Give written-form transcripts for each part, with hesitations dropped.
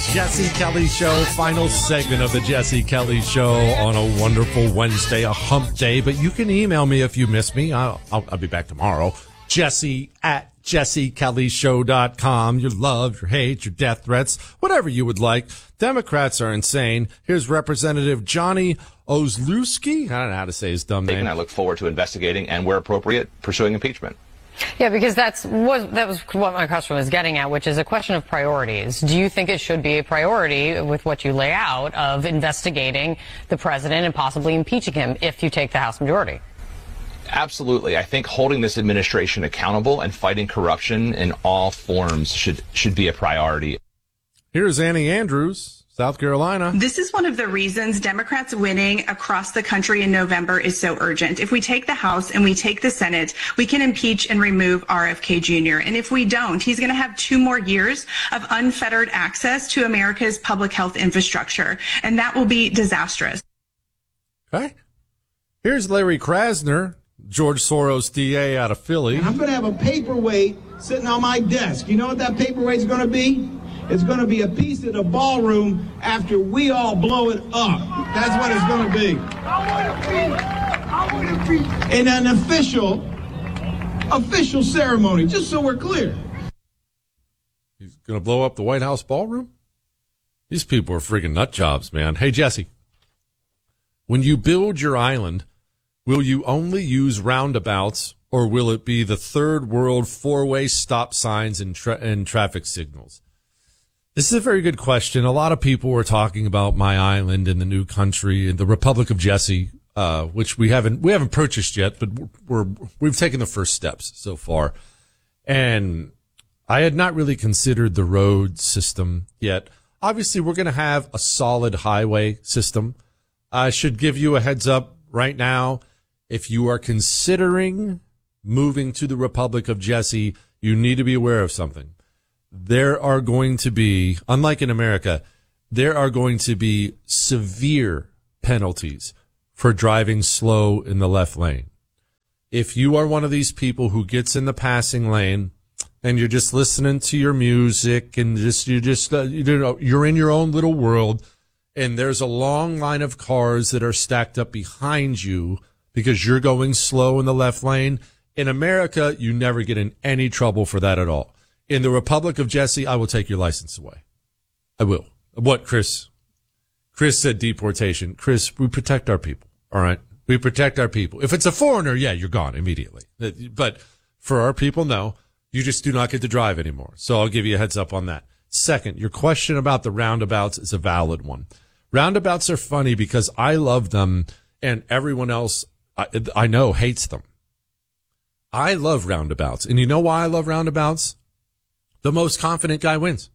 Jesse Kelly Show, final segment of the Jesse Kelly Show on a wonderful Wednesday, a hump day. But you can email me if you miss me. I'll be back tomorrow. Jesse@jessekellyshow.com. Your love, your hate, your death threats, whatever you would like. Democrats are insane. Here's Representative Johnny Ozlowski. I don't know how to say his dumb name. And I look forward to investigating and, where appropriate, pursuing impeachment. Yeah, because that was what my question was getting at, which is a question of priorities. Do you think it should be a priority with what you lay out of investigating the president and possibly impeaching him if you take the House majority? Absolutely. I think holding this administration accountable and fighting corruption in all forms should be a priority. Here's Annie Andrews, South Carolina. This is one of the reasons Democrats winning across the country in November is so urgent. If we take the House and we take the Senate, we can impeach and remove RFK Jr. And if we don't, he's going to have 2 more years of unfettered access to America's public health infrastructure. And that will be disastrous. Okay. Here's Larry Krasner, George Soros DA out of Philly. I'm going to have a paperweight sitting on my desk. You know what that paperweight's going to be? It's going to be a piece of the ballroom after we all blow it up. That's what it's going to be. I want to be in an official ceremony, just so we're clear. He's going to blow up the White House ballroom? These people are freaking nut jobs, man. Hey, Jesse, when you build your island, will you only use roundabouts, or will it be the third world 4-way stop signs and traffic signals? This is a very good question. A lot of people were talking about my island and the new country and the Republic of Jesse, which we haven't purchased yet, but we've taken the first steps so far. And I had not really considered the road system yet. Obviously, we're going to have a solid highway system. I should give you a heads up right now. If you are considering moving to the Republic of Jesse, you need to be aware of something. There are going to be, unlike in America, there are going to be severe penalties for driving slow in the left lane. If you are one of these people who gets in the passing lane and you're just listening to your music and you're in your own little world and there's a long line of cars that are stacked up behind you because you're going slow in the left lane, in America, you never get in any trouble for that at all. In the Republic of Jesse, I will take your license away. I will. What, Chris? Chris said deportation. Chris, we protect our people. All right? We protect our people. If it's a foreigner, yeah, you're gone immediately. But for our people, no. You just do not get to drive anymore. So I'll give you a heads up on that. Second, your question about the roundabouts is a valid one. Roundabouts are funny because I love them and everyone else I know hates them. I love roundabouts. And you know why I love roundabouts? The most confident guy wins.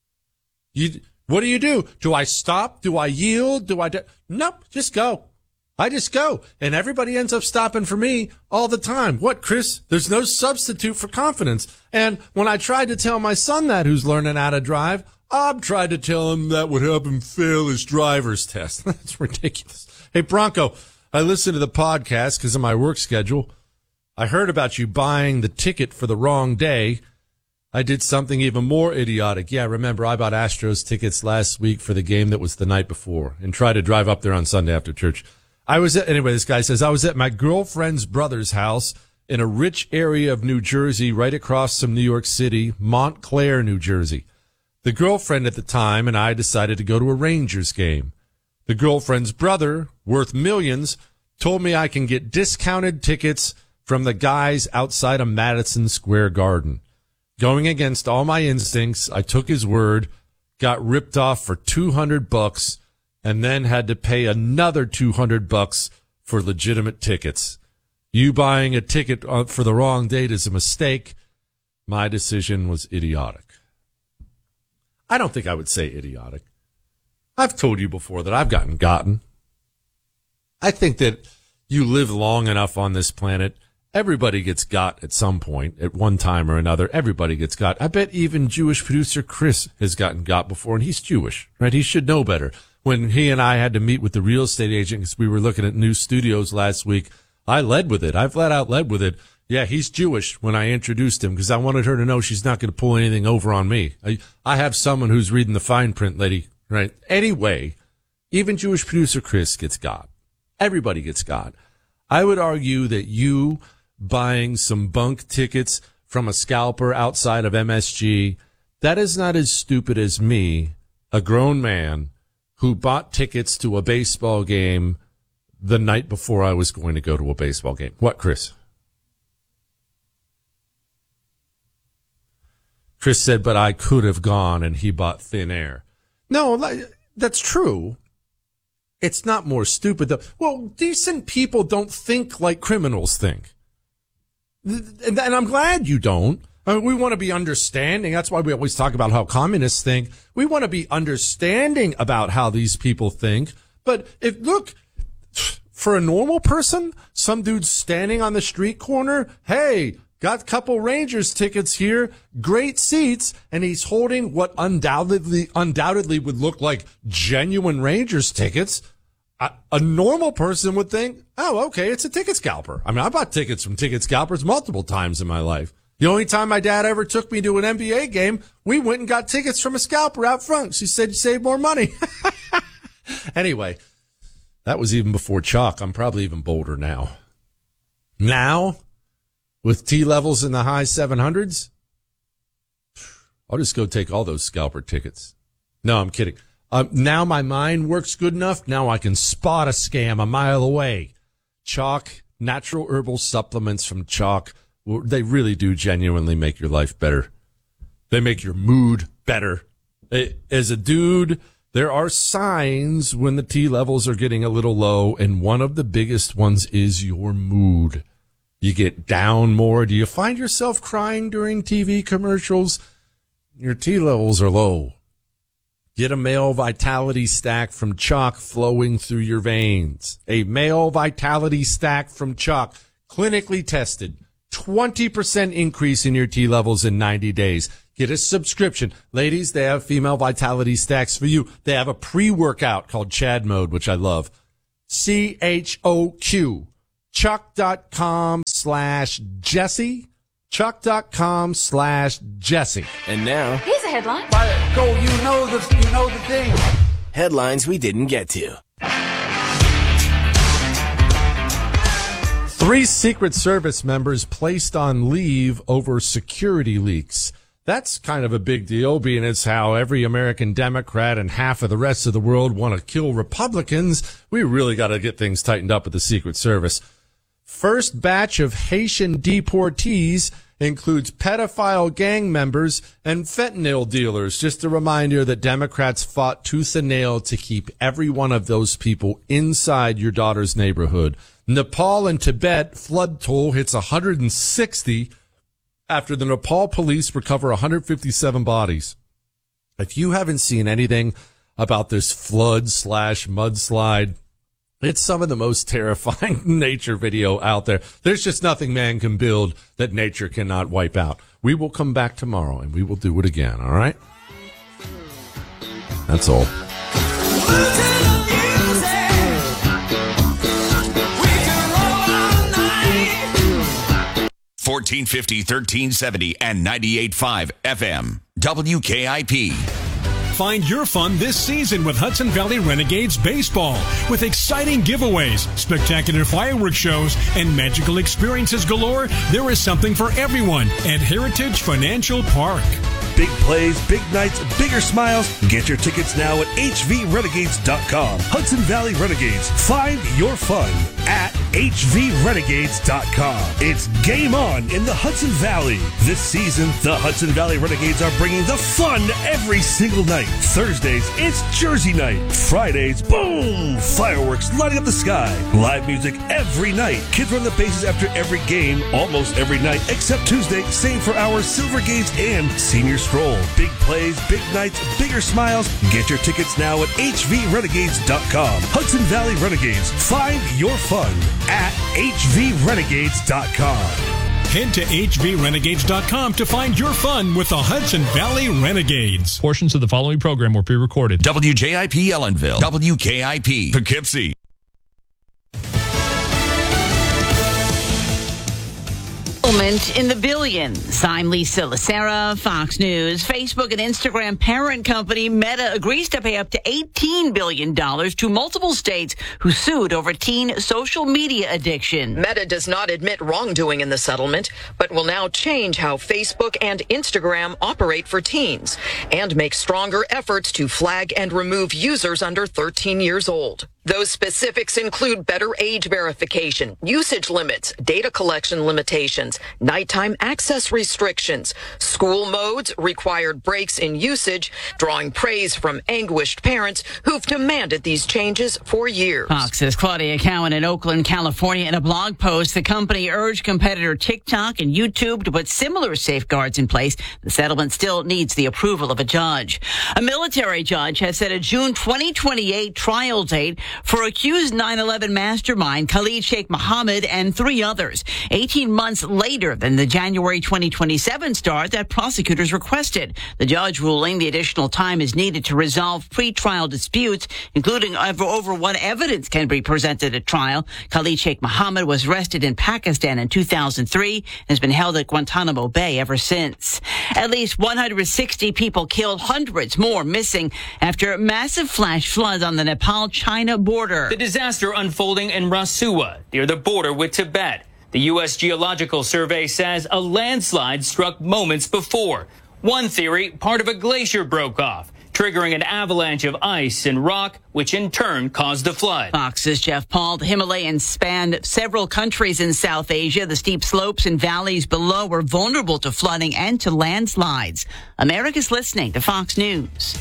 What do? Do I stop? Do I yield? Nope, just go. I just go. And everybody ends up stopping for me all the time. What, Chris? There's no substitute for confidence. And when I tried to tell my son that, who's learning how to drive, I tried to tell him that would help him fail his driver's test. That's ridiculous. Hey, Bronco, I listened to the podcast because of my work schedule. I heard about you buying the ticket for the wrong day. I did something even more idiotic. Yeah, remember, I bought Astros tickets last week for the game that was the night before and tried to drive up there on Sunday after church. This guy says, I was at my girlfriend's brother's house in a rich area of New Jersey, right across from New York City, Montclair, New Jersey. The girlfriend at the time and I decided to go to a Rangers game. The girlfriend's brother, worth millions, told me I can get discounted tickets from the guys outside of Madison Square Garden. Going against all my instincts, I took his word, got ripped off for $200, and then had to pay another $200 for legitimate tickets. You buying a ticket for the wrong date is a mistake. My decision was idiotic. I don't think I would say idiotic. I've told you before that I've gotten. I think that you live long enough on this planet, everybody gets got at some point, at one time or another. Everybody gets got. I bet even Jewish producer Chris has gotten got before, and he's Jewish, right? He should know better. When he and I had to meet with the real estate agent because we were looking at new studios last week, I led with it. I flat out led with it. Yeah, he's Jewish when I introduced him because I wanted her to know she's not going to pull anything over on me. I have someone who's reading the fine print, lady, right? Anyway, even Jewish producer Chris gets God. Everybody gets God. I would argue that you buying some bunk tickets from a scalper outside of MSG, that is not as stupid as me, a grown man who bought tickets to a baseball game the night before I was going to go to a baseball game. What, Chris? Chris said, but I could have gone, and he bought thin air. No, that's true. It's not more stupid, though. Well, decent people don't think like criminals think. And I'm glad you don't. I mean, we want to be understanding. That's why we always talk about how communists think. We want to be understanding about how these people think. But look, for a normal person, some dude standing on the street corner, hey, got a couple Rangers tickets here, great seats, and he's holding what undoubtedly would look like genuine Rangers tickets. A normal person would think, oh, okay, it's a ticket scalper. I mean, I bought tickets from ticket scalpers multiple times in my life. The only time my dad ever took me to an NBA game, we went and got tickets from a scalper out front. She said you save more money. Anyway, that was even before chalk. I'm probably even bolder now. Now, with T levels in the high 700s, I'll just go take all those scalper tickets. No, I'm kidding. Now my mind works good enough. Now I can spot a scam a mile away. Chalk, natural herbal supplements from Chalk, they really do genuinely make your life better. They make your mood better. As a dude, there are signs when the T levels are getting a little low, and one of the biggest ones is your mood. You get down more. Do you find yourself crying during TV commercials? Your T levels are low. Get a male vitality stack from Chalk flowing through your veins. A male vitality stack from Chalk, clinically tested. 20% increase in your T levels in 90 days. Get a subscription. Ladies, they have female vitality stacks for you. They have a pre-workout called Chad Mode, which I love. CHOQ. Chuck.com/Jesse. Chuck.com/Jesse. And now, here's a headline. Go, you know the thing. Headlines we didn't get to. 3 Secret Service members placed on leave over security leaks. That's kind of a big deal, being it's how every American Democrat and half of the rest of the world want to kill Republicans. We really got to get things tightened up with the Secret Service. First batch of Haitian deportees includes pedophile gang members and fentanyl dealers. Just a reminder that Democrats fought tooth and nail to keep every one of those people inside your daughter's neighborhood. Nepal and Tibet flood toll hits 160 after the Nepal police recover 157 bodies. If you haven't seen anything about this flood/mudslide, it's some of the most terrifying nature video out there. There's just nothing man can build that nature cannot wipe out. We will come back tomorrow and we will do it again, all right? That's all. 1450, 1370, and 98.5 FM. WKIP. Find your fun this season with Hudson Valley Renegades Baseball. With exciting giveaways, spectacular fireworks shows, and magical experiences galore, there is something for everyone at Heritage Financial Park. Big plays, big nights, bigger smiles. Get your tickets now at hvrenegades.com. Hudson Valley Renegades. Find your fun at hvrenegades.com. It's game on in the Hudson Valley. This season, the Hudson Valley Renegades are bringing the fun every single night. Thursdays, it's Jersey night. Fridays, boom! Fireworks lighting up the sky. Live music every night. Kids run the bases after every game, almost every night, except Tuesday. Same for our Silver Games and Senior Stroll. Big plays, big nights, bigger smiles. Get your tickets now at hvrenegades.com. Hudson Valley Renegades. Find your fun at hvrenegades.com. Head to hvrenegades.com to find your fun with the Hudson Valley Renegades. Portions of the following program were pre-recorded. WJIP Ellenville. WKIP Poughkeepsie. Settlement in the billions. I'm Lisa Lacera, Fox News. Facebook and Instagram parent company Meta agrees to pay up to $18 billion to multiple states who sued over teen social media addiction. Meta does not admit wrongdoing in the settlement, but will now change how Facebook and Instagram operate for teens and make stronger efforts to flag and remove users under 13 years old. Those specifics include better age verification, usage limits, data collection limitations, nighttime access restrictions, school modes, required breaks in usage, drawing praise from anguished parents who've demanded these changes for years. Fox's Claudia Cowan in Oakland, California. In a blog post, the company urged competitor TikTok and YouTube to put similar safeguards in place. The settlement still needs the approval of a judge. A military judge has set a June 2028 trial date for accused 9/11 mastermind Khalid Sheikh Mohammed and 3 others, 18 months later than the January 2027 start that prosecutors requested. The judge ruling the additional time is needed to resolve pre-trial disputes, including over what evidence can be presented at trial. Khalid Sheikh Mohammed was arrested in Pakistan in 2003 and has been held at Guantanamo Bay ever since. At least 160 people killed, hundreds more missing after massive flash floods on the Nepal-China border. The disaster unfolding in Rasuwa, near the border with Tibet. The U.S. Geological Survey says a landslide struck moments before. One theory, part of a glacier broke off, triggering an avalanche of ice and rock, which in turn caused the flood. Fox's Jeff Paul. The Himalayas spanned several countries in South Asia. The steep slopes and valleys below were vulnerable to flooding and to landslides. America's listening to Fox News.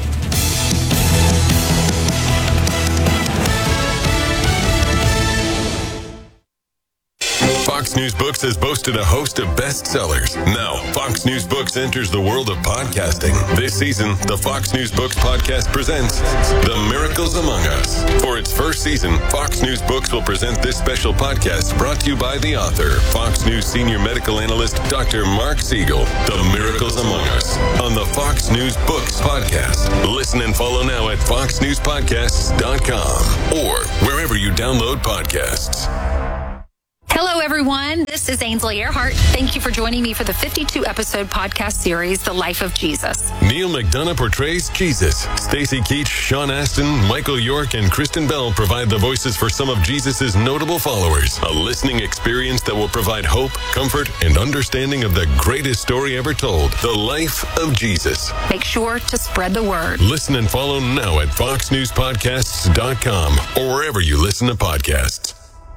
Fox News Books has boasted a host of bestsellers. Now, Fox News Books enters the world of podcasting. This season, the Fox News Books podcast presents The Miracles Among Us. For its first season, Fox News Books will present this special podcast brought to you by the author, Fox News senior medical analyst, Dr. Mark Siegel. The Miracles Among Us on the Fox News Books podcast. Listen and follow now at foxnewspodcasts.com or wherever you download podcasts. Hello, everyone. This is Ainsley Earhart. Thank you for joining me for the 52-episode podcast series, The Life of Jesus. Neil McDonough portrays Jesus. Stacey Keach, Sean Astin, Michael York, and Kristen Bell provide the voices for some of Jesus' notable followers. A listening experience that will provide hope, comfort, and understanding of the greatest story ever told, The Life of Jesus. Make sure to spread the word. Listen and follow now at foxnewspodcasts.com or wherever you listen to podcasts.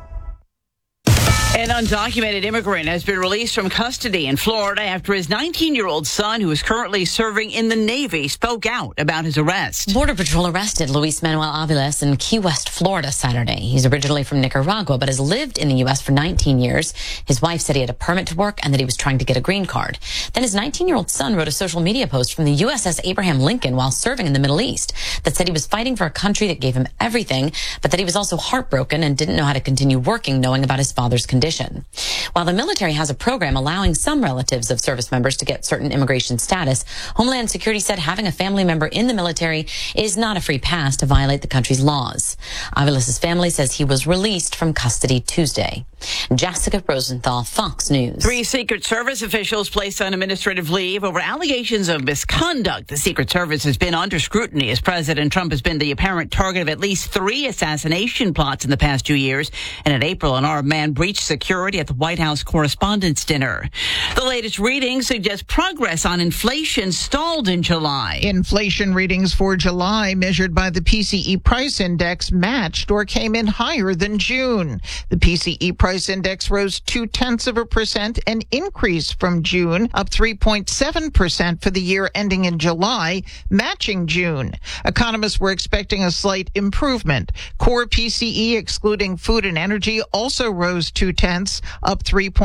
An undocumented immigrant has been released from custody in Florida after his 19-year-old son, who is currently serving in the Navy, spoke out about his arrest. Border Patrol arrested Luis Manuel Aviles in Key West, Florida, Saturday. He's originally from Nicaragua, but has lived in the U.S. for 19 years. His wife said he had a permit to work and that he was trying to get a green card. Then his 19-year-old son wrote a social media post from the USS Abraham Lincoln while serving in the Middle East that said he was fighting for a country that gave him everything, but that he was also heartbroken and didn't know how to continue working knowing about his father's condition. While the military has a program allowing some relatives of service members to get certain immigration status, Homeland Security said having a family member in the military is not a free pass to violate the country's laws. Aviles' family says he was released from custody Tuesday. Jessica Rosenthal, Fox News. 3 Secret Service officials placed on administrative leave over allegations of misconduct. The Secret Service has been under scrutiny as President Trump has been the apparent target of at least 3 assassination plots in the past 2 years. And in April, an armed man breached security at the White House Correspondents' Dinner. The latest readings suggest progress on inflation stalled in July. Inflation readings for July, measured by the PCE price index, matched or came in higher than June. The PCE price index rose 0.2%, an increase from June, up 3.7% for the year ending in July, matching June. Economists were expecting a slight improvement. Core PCE, excluding food and energy, also rose 0.2, up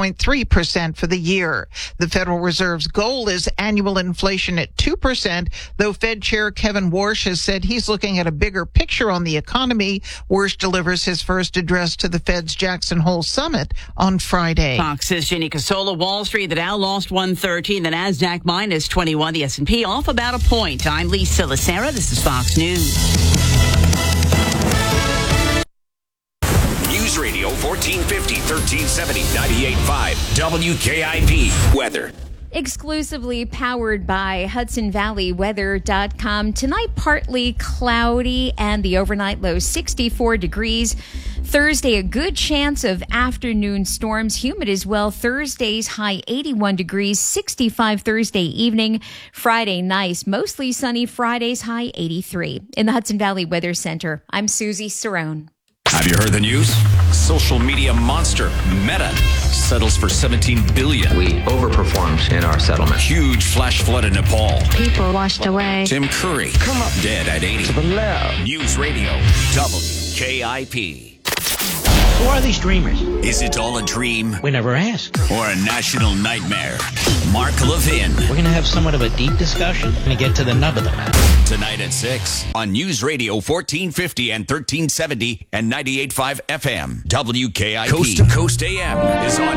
3.3% for the year. The Federal Reserve's goal is annual inflation at 2%, though Fed Chair Kevin Warsh has said he's looking at a bigger picture on the economy. Warsh delivers his first address to the Fed's Jackson Hole Summit on Friday. Fox's Ginny Casola. Wall Street, the Dow lost 113, the NASDAQ minus 21, the S&P off about a point. I'm Lisa Lacera. This is Fox News. News Radio 1450, 1370, 98.5 WKIP weather. Exclusively powered by HudsonValleyWeather.com. Tonight, partly cloudy and the overnight low 64 degrees. Thursday, a good chance of afternoon storms. Humid as well. Thursday's high 81 degrees, 65 Thursday evening. Friday, nice. Mostly sunny. Friday's high 83. In the Hudson Valley Weather Center, I'm Susie Cerrone. Have you heard the news? Social media monster Meta settles for $17 billion. We overperformed in our settlement. Huge flash flood in Nepal. People washed away. Tim Curry come up dead at 80. To the left. News Radio WKIP. Who are these dreamers? Is it all a dream? We never asked. Or a national nightmare? Mark Levin. We're going to have somewhat of a deep discussion and get to the nub of the matter. Tonight at 6 on News Radio 1450 and 1370 and 98.5 FM. WKIP. Coast to Coast AM is on